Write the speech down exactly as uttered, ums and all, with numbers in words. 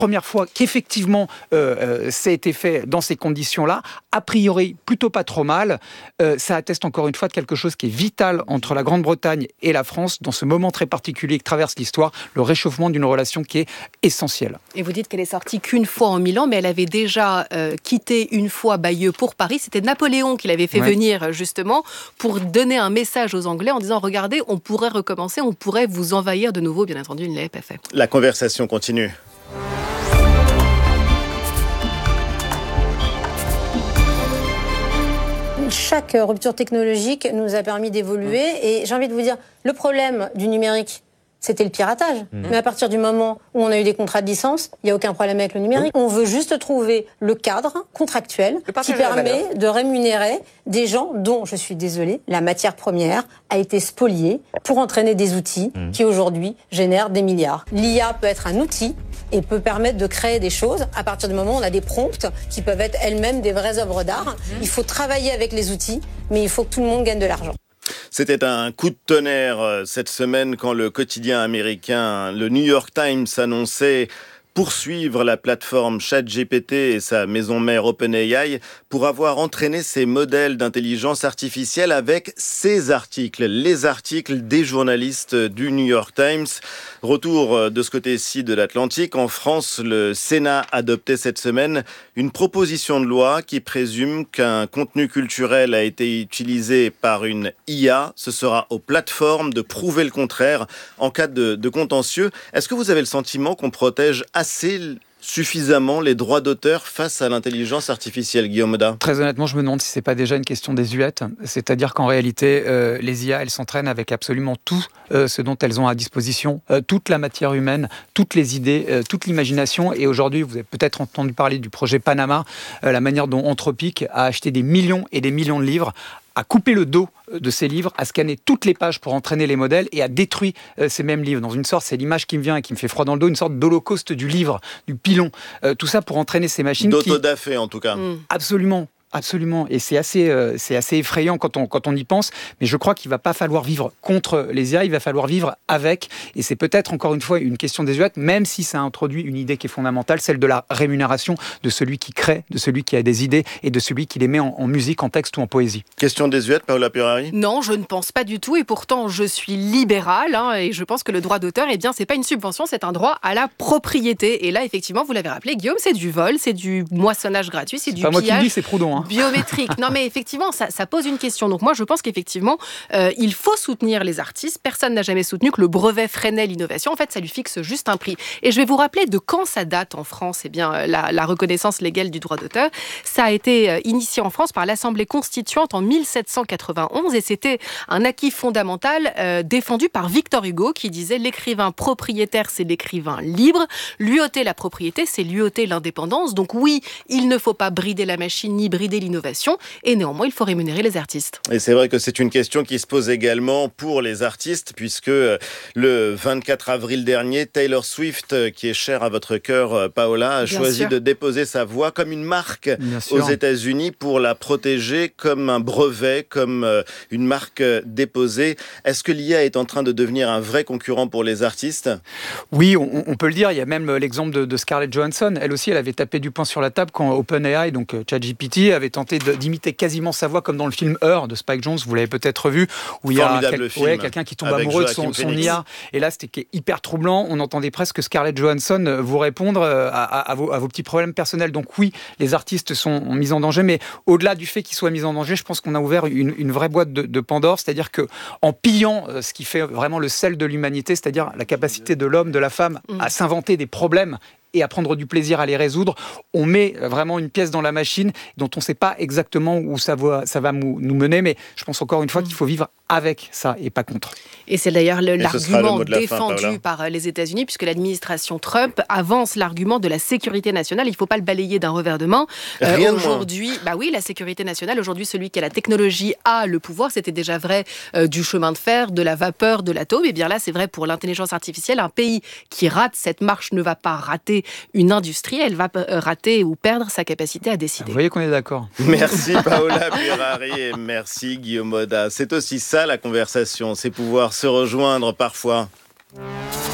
première fois qu'effectivement euh, euh, ça a été fait dans ces conditions-là, a priori plutôt pas trop mal. Euh, ça atteste encore une fois de quelque chose qui est vital entre la Grande-Bretagne et la France dans ce moment très particulier que traverse l'histoire, le réchauffement d'une relation qui est essentielle. Et vous dites qu'elle est sortie qu'une fois en Milan, mais elle avait déjà euh, quitté une fois Bayeux pour Paris. C'était Napoléon qui l'avait fait ouais. venir justement pour donner un message aux Anglais en disant « Regardez, on pourrait recommencer, on pourrait vous envahir de nouveau ». Bien entendu, il ne l'avait pas fait. La conversation continue. Chaque rupture technologique nous a permis d'évoluer et j'ai envie de vous dire, le problème du numérique, c'était le piratage. Mmh. Mais à partir du moment où on a eu des contrats de licence, il n'y a aucun problème avec le numérique. Mmh. On veut juste trouver le cadre contractuel qui permet de rémunérer des gens dont, je suis désolée, la matière première a été spoliée pour entraîner des outils mmh. qui aujourd'hui génèrent des milliards. L'I A peut être un outil et peut permettre de créer des choses à partir du moment où on a des prompts qui peuvent être elles-mêmes des vraies œuvres d'art. Mmh. Il faut travailler avec les outils, mais il faut que tout le monde gagne de l'argent. C'était un coup de tonnerre cette semaine quand le quotidien américain, le New York Times, annonçait poursuivre la plateforme ChatGPT et sa maison mère OpenAI pour avoir entraîné ces modèles d'intelligence artificielle avec ces articles, les articles des journalistes du New York Times. Retour de ce côté-ci de l'Atlantique. En France, le Sénat adoptait cette semaine une proposition de loi qui présume qu'un contenu culturel a été utilisé par une I A. Ce sera aux plateformes de prouver le contraire en cas de, de contentieux. Est-ce que vous avez le sentiment qu'on protège assez suffisamment les droits d'auteur face à l'intelligence artificielle, Guillaume Oda? Très honnêtement, je me demande si c'est pas déjà une question désuète. C'est-à-dire qu'en réalité, euh, les I A, elles s'entraînent avec absolument tout euh, ce dont elles ont à disposition, euh, toute la matière humaine, toutes les idées, euh, toute l'imagination. Et aujourd'hui, vous avez peut-être entendu parler du projet Panama, euh, la manière dont Anthropic a acheté des millions et des millions de livres, à couper le dos de ces livres, à scanner toutes les pages pour entraîner les modèles et à détruire euh, ces mêmes livres. Dans une sorte, c'est l'image qui me vient et qui me fait froid dans le dos, une sorte d'holocauste du livre, du pilon. Euh, tout ça pour entraîner ces machines d'autodafé, qui... en tout cas. Mmh. Absolument. Absolument, et c'est assez, euh, c'est assez effrayant quand on, quand on y pense, mais je crois qu'il ne va pas falloir vivre contre les I A, il va falloir vivre avec, et c'est peut-être encore une fois une question désuète, même si ça introduit une idée qui est fondamentale, celle de la rémunération de celui qui crée, de celui qui a des idées, et de celui qui les met en, en musique, en texte ou en poésie. Question désuète, Paola Purari? Non, je ne pense pas du tout, et pourtant je suis libérale, hein, et je pense que le droit d'auteur, eh bien, c'est pas une subvention, c'est un droit à la propriété, et là, effectivement, vous l'avez rappelé, Guillaume, c'est du vol, c'est du moissonnage gratuit, c'est, c'est du pas pillage. Moi qui le dis, c'est Proudhon, hein. Biométrique. Non, mais effectivement, ça, ça pose une question. Donc moi, je pense qu'effectivement, euh, il faut soutenir les artistes. Personne n'a jamais soutenu que le brevet freinait l'innovation. En fait, ça lui fixe juste un prix. Et je vais vous rappeler de quand ça date en France, eh bien, la, la reconnaissance légale du droit d'auteur. Ça a été euh, initié en France par l'Assemblée constituante en mille sept cent quatre-vingt-onze et c'était un acquis fondamental euh, défendu par Victor Hugo qui disait « L'écrivain propriétaire, c'est l'écrivain libre. Lui ôter la propriété, c'est lui ôter l'indépendance. » Donc oui, il ne faut pas brider la machine ni brider l'innovation. Et néanmoins, il faut rémunérer les artistes. Et c'est vrai que c'est une question qui se pose également pour les artistes, puisque le vingt-quatre avril dernier, Taylor Swift, qui est chère à votre cœur, Paola, a Bien choisi sûr. de déposer sa voix comme une marque aux États-Unis pour la protéger comme un brevet, comme une marque déposée. Est-ce que l'I A est en train de devenir un vrai concurrent pour les artistes? Oui, on, on peut le dire. Il y a même l'exemple de, de Scarlett Johansson. Elle aussi, elle avait tapé du poing sur la table quand OpenAI, donc ChatGPT, avait tenté d'imiter quasiment sa voix comme dans le film Her de Spike Jonze, vous l'avez peut-être vu, où il y a quel, ouais, quelqu'un qui tombe amoureux de son, son I A. Et là, c'était hyper troublant. On entendait presque Scarlett Johansson vous répondre à, à, à, vos, à vos petits problèmes personnels. Donc oui, les artistes sont mis en danger, mais au-delà du fait qu'ils soient mis en danger, je pense qu'on a ouvert une, une vraie boîte de, de Pandore, c'est-à-dire qu'en pillant ce qui fait vraiment le sel de l'humanité, c'est-à-dire la capacité de l'homme, de la femme, à s'inventer des problèmes et à prendre du plaisir à les résoudre, on met vraiment une pièce dans la machine dont on ne sait pas exactement où ça va, ça va nous mener, mais je pense encore une fois qu'il faut vivre avec ça et pas contre. Et c'est d'ailleurs le, l'argument le défendu fin, par les États-Unis, puisque l'administration Trump avance l'argument de la sécurité nationale. Il ne faut pas le balayer d'un revers de main. Euh, aujourd'hui, bah oui, la sécurité nationale, aujourd'hui, celui qui a la technologie a le pouvoir. C'était déjà vrai euh, du chemin de fer, de la vapeur, de l'atome. Et bien là, c'est vrai pour l'intelligence artificielle. Un pays qui rate cette marche ne va pas rater une industrie, elle va rater ou perdre sa capacité à décider. Vous voyez qu'on est d'accord. Merci Paola Purari et merci Guillaume Oda. C'est aussi ça la conversation, c'est pouvoir se rejoindre parfois.